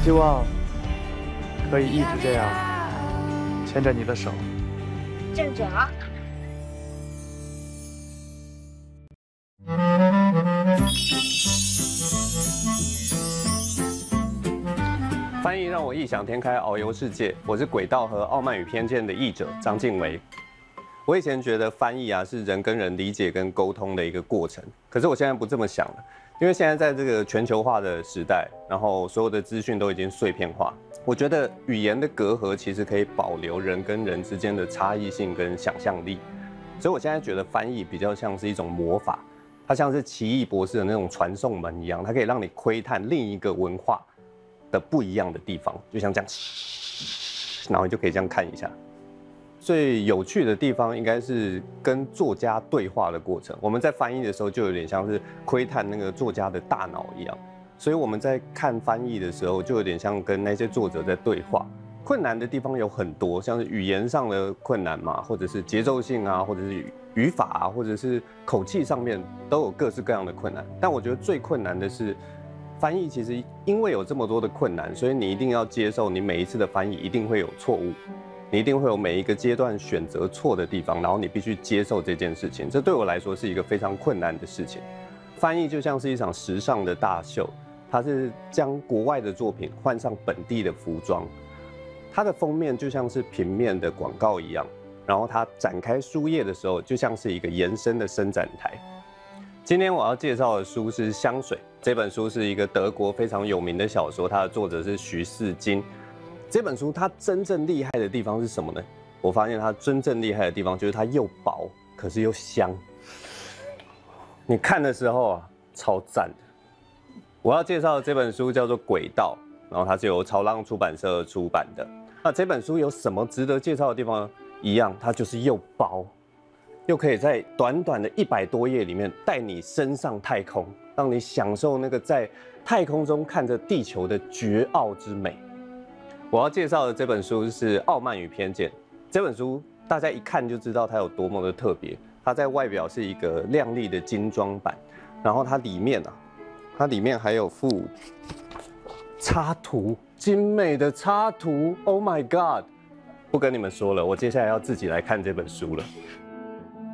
希望可以一直这样牵着你的手。 站着啊！ 翻译让我异想天开，遨游世界。我是《轨道和傲慢与偏见》的译者张敬维。我以前觉得翻译是人跟人理解跟沟通的一个过程，可是我现在不这么想了，因为现在在这个全球化的时代，然后所有的资讯都已经碎片化，我觉得语言的隔阂其实可以保留人跟人之间的差异性跟想象力，所以我现在觉得翻译比较像是一种魔法，它像是奇异博士的那种传送门一样，它可以让你窥探另一个文化的不一样的地方，就像这样，然后你就可以这样看一下。最有趣的地方应该是跟作家对话的过程。我们在翻译的时候，就有点像是窥探那个作家的大脑一样，所以我们在看翻译的时候，就有点像跟那些作者在对话。困难的地方有很多，像是语言上的困难嘛，或者是节奏性啊，或者是语法啊，或者是口气上面都有各式各样的困难。但我觉得最困难的是，翻译其实因为有这么多的困难，所以你一定要接受，你每一次的翻译一定会有错误。你一定会有每一个阶段选择错的地方，然后你必须接受这件事情。这对我来说是一个非常困难的事情。翻译就像是一场时尚的大秀，它是将国外的作品换上本地的服装，它的封面就像是平面的广告一样，然后它展开书页的时候，就像是一个延伸的伸展台。今天我要介绍的书是《香水》，这本书是一个德国非常有名的小说，它的作者是徐四金。这本书它真正厉害的地方是什么呢？我发现它真正厉害的地方就是它又薄，可是又香。你看的时候啊，超赞的。我要介绍的这本书叫做《轨道》，然后它是由潮浪出版社出版的。那这本书有什么值得介绍的地方呢？一样，它就是又薄，又可以在短短的100多页里面带你升上太空，让你享受那个在太空中看着地球的绝傲之美。我要介绍的这本书是《傲慢与偏见》。这本书大家一看就知道它有多么的特别。它在外表是一个亮丽的精装版，然后它里面还有附插图，精美的插图。Oh my god！ 不跟你们说了，我接下来要自己来看这本书了。